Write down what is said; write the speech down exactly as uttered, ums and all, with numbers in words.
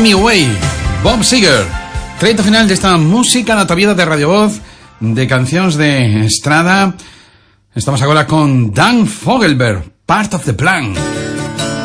Me Away, Bob Seger. Crédito final de esta música na tua vida de Radio Voz, de cancións de estrada. Estamos agora con Dan Fogelberg, Part of the Plan.